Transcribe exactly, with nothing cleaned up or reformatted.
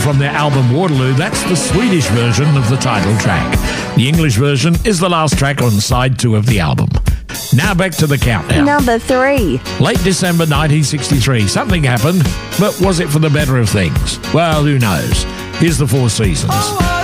from their album Waterloo. That's the Swedish version of the title track. The English version is the last track on side two of the album. Now back to the countdown. Number three. Late December nineteen sixty-three. Something happened, but was it for the better of things? Well, who knows? Here's the Four Seasons.